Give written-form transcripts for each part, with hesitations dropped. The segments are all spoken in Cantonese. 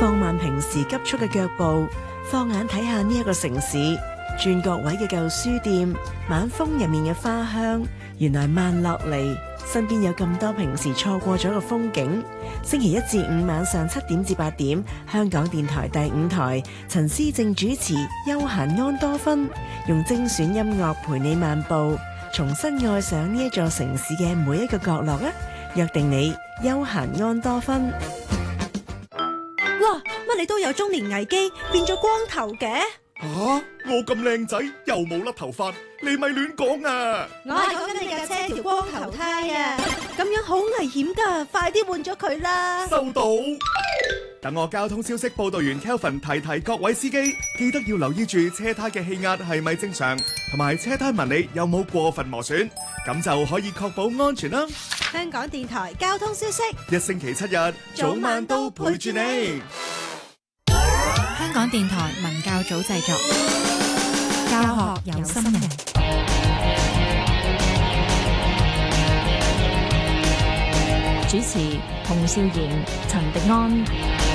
放慢平時急速嘅腳步，放眼睇下呢一個城市，轉角位嘅舊書店，晚風入面嘅花香，原來慢落嚟，身邊有咁多平時錯過咗嘅風景。星期一至五晚上7點至8點，香港電台第5台，陳思正主持《悠閒安多芬》，用精選音樂陪你漫步，重新愛上呢一座城市嘅每一個角落啊！約定你悠閒安多芬。 哇！乜你都有中年危機，變咗光頭嘅？ 我咁靚仔又冇甩頭髮，你咪亂講啊！ 我係講緊你架車條光頭胎啊！咁樣好危險噶，快啲換咗佢啦！ 收到。等我交通消息報道員 Kelvin 提各位司機，記得要留意住車胎嘅氣壓係咪正常，同埋車胎紋理有冇過分磨損，咁就可以確保安全啦。 香港電台交通消息， 一星期7日，早晚都陪住你。 香港電台文教組製作，教學有心人。主持：洪少賢、陳迪安。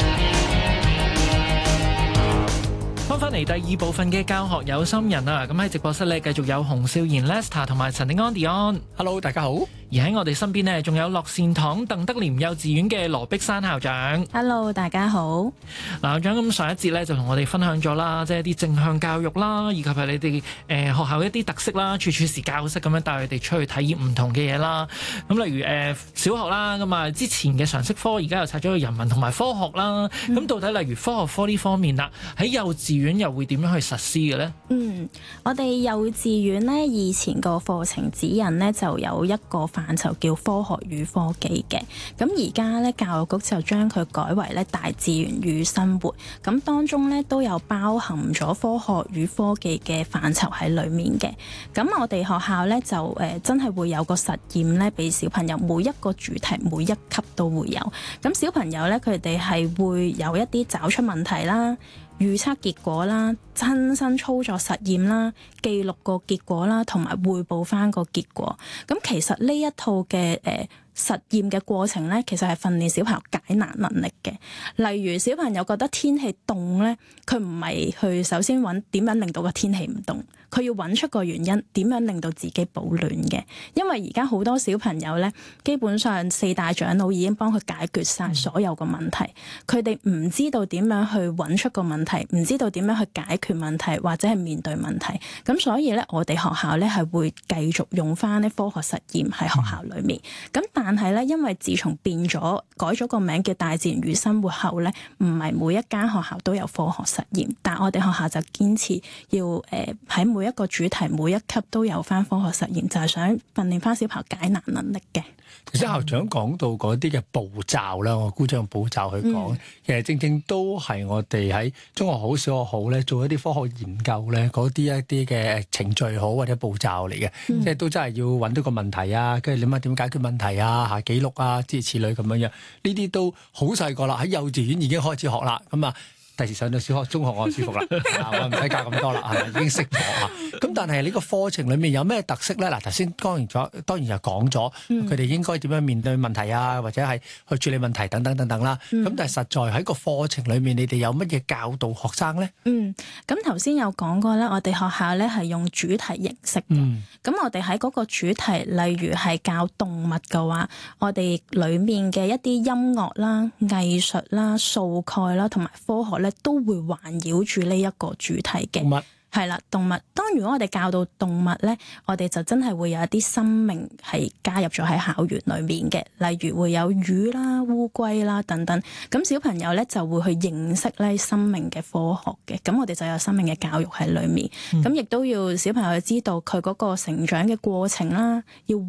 翻嚟第二部分嘅教學有心人啊！咁喺直播室咧，繼續有洪少賢 Lester 同埋陳迪安 Dion。 Hello， 大家好。 而喺我哋身邊呢，仲有樂善堂鄧德廉幼稚園嘅羅碧珊校長。 Hello， 大家好。 校長，咁上一節咧就同我哋分享咗啦，即係啲正向教育啦，以及係你哋學校一啲特色啦，處事教室咁樣帶佢哋出去體驗唔同嘅嘢啦。咁例如小學啦，咁啊之前嘅常識科而家又拆咗去人文同埋科學啦。咁到底例如科學科呢方面啦，喺幼稚園又會點樣去實施嘅咧？ 我哋幼稚園咧以前個課程指引咧就有一個範疇叫科學與科技嘅，咁而家咧教育局就將佢改為咧大自然與生活，咁當中咧都有包含咗科學與科技嘅範疇喺裡面嘅。咁我哋學校咧就真係會有個實驗咧，俾小朋友每一個主題每一級都會有。咁小朋友咧佢哋係會有一啲找出問題啦、預測結果啦、親身操作實驗啦、記錄個結果啦，同埋匯報翻個結果。咁其實呢一套嘅實驗嘅過程咧，其實係訓練小朋友解難能力嘅。例如小朋友覺得天氣凍咧，佢唔係去首先揾點樣令到個天氣唔凍，佢要揾出個原因，點樣令到自己保暖嘅。因為而家好多小朋友咧，基本上4大長老已經幫佢解決晒所有個問題，佢哋唔知道點樣去揾出個問題，唔知道點樣去解決問題或者係面對問題。咁所以咧，我哋學校咧係會繼續用翻啲科學實驗喺學校裏面。咁但係咧，因為自從變咗改咗個名叫大自然與生活後咧，唔係每一間學校都有科學實驗，但我哋學校就堅持要喺每一個主題每一級都有翻科學實驗，就係想訓練翻小朋友解難能力嘅。 頭先校長講到嗰啲嘅步驟啦，我姑且用步驟去講，其實正正都係我哋喺中學好、小學好咧，做一啲科學研究咧，嗰啲一啲嘅程序好或者步驟嚟嘅，即係都真係要揾到個問題啊，跟住諗下點解決問題啊，下記錄啊，諸如此類咁樣樣，呢啲都好細個啦，喺幼稚園已經開始學啦，咁啊。第時上到小學、中學我就舒服啦，我唔使教咁多啦，係咪已經識咗啊？咁但係呢個課程裡面有咩特色咧？嗱，頭先當然就講咗，佢哋應該點樣面對問題啊，或者係去處理問題等等等等啦。咁但係實在喺個課程裡面，你哋有乜嘢教導學生咧？ 咁頭先有講過啦，我哋學校咧係用主題形式嘅。咁我哋喺嗰個主題，例如係教動物嘅話，我哋裡面嘅一啲音樂啦、藝術啦、數概啦同埋科學咧，都會環繞住呢一個主題嘅。動物係啦，動物。如果我哋教到動物咧，我哋就真係會有一啲生命係加入咗喺校園裏面嘅，例如會有魚啦、烏龜啦等等。咁小朋友咧就會去認識咧生命嘅科學嘅。咁我哋就有生命嘅教育喺裏面。咁亦都要小朋友知道佢嗰個成長嘅過程啦，要